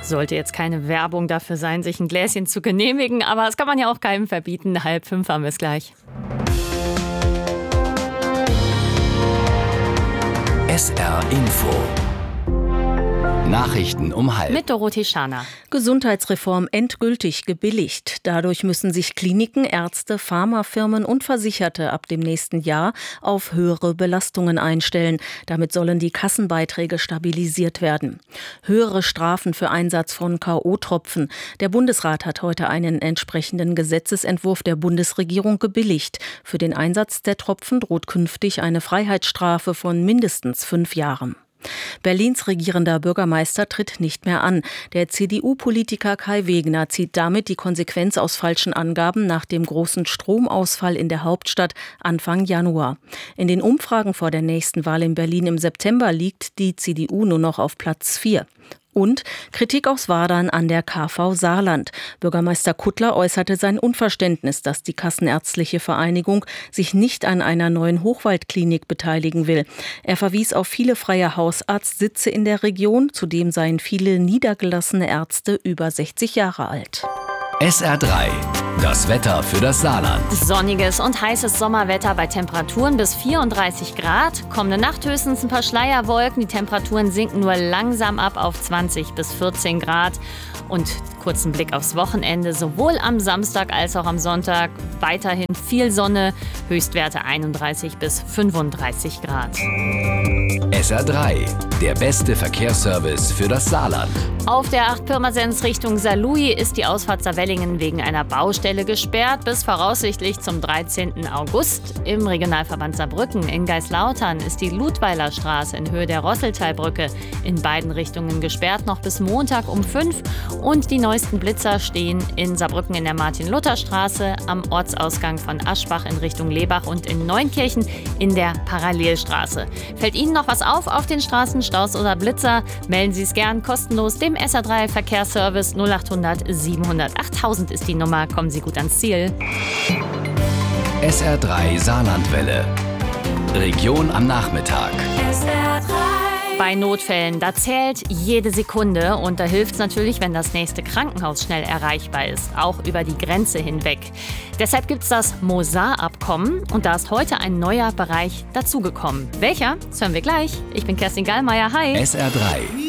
Sollte jetzt keine Werbung dafür sein, sich ein Gläschen zu genehmigen, aber das kann man ja auch keinem verbieten. 4:30 haben wir es gleich. SR Info. Nachrichten um 12:30. Mit Dorothee Scharner. Gesundheitsreform endgültig gebilligt. Dadurch müssen sich Kliniken, Ärzte, Pharmafirmen und Versicherte ab dem nächsten Jahr auf höhere Belastungen einstellen. Damit sollen die Kassenbeiträge stabilisiert werden. Höhere Strafen für Einsatz von K.O.-Tropfen. Der Bundesrat hat heute einen entsprechenden Gesetzesentwurf der Bundesregierung gebilligt. Für den Einsatz der Tropfen droht künftig eine Freiheitsstrafe von mindestens 5 Jahren. Berlins regierender Bürgermeister tritt nicht mehr an. Der CDU-Politiker Kai Wegner zieht damit die Konsequenz aus falschen Angaben nach dem großen Stromausfall in der Hauptstadt Anfang Januar. In den Umfragen vor der nächsten Wahl in Berlin im September liegt die CDU nur noch auf Platz 4. Und Kritik aus Wadern an der KV Saarland. Bürgermeister Kuttler äußerte sein Unverständnis, dass die Kassenärztliche Vereinigung sich nicht an einer neuen Hochwaldklinik beteiligen will. Er verwies auf viele freie Hausarztsitze in der Region. Zudem seien viele niedergelassene Ärzte über 60 Jahre alt. SR3. Das Wetter für das Saarland. Sonniges und heißes Sommerwetter bei Temperaturen bis 34 Grad. Kommende Nacht höchstens ein paar Schleierwolken. Die Temperaturen sinken nur langsam ab auf 20 bis 14 Grad. Und kurzen Blick aufs Wochenende. Sowohl am Samstag als auch am Sonntag weiterhin viel Sonne. Höchstwerte 31 bis 35 Grad. SR3. Der beste Verkehrsservice für das Saarland. Auf der 8 Pirmasens Richtung Saarlouis ist die Ausfahrt Saarwellingen wegen einer Baustelle gesperrt bis voraussichtlich zum 13. August. Im Regionalverband Saarbrücken in Geislautern ist die Ludweiler Straße in Höhe der Rosseltalbrücke in beiden Richtungen gesperrt, noch bis Montag um 5. Und die neuesten Blitzer stehen in Saarbrücken in der Martin-Luther-Straße, am Ortsausgang von Aschbach in Richtung Lebach und in Neunkirchen in der Parallelstraße. Fällt Ihnen noch was auf den Straßen, Staus oder Blitzer? Melden Sie es gern kostenlos dem SR3 Verkehrsservice 0800 700 8000 ist die Nummer. Kommen Sie gut ans Ziel. SR3 Saarlandwelle. Region am Nachmittag. SR3. Bei Notfällen, da zählt jede Sekunde und da hilft es natürlich, wenn das nächste Krankenhaus schnell erreichbar ist, auch über die Grenze hinweg. Deshalb gibt es das Mosar-Abkommen und da ist heute ein neuer Bereich dazugekommen. Welcher? Das hören wir gleich. Ich bin Kerstin Gallmeier. Hi. SR3.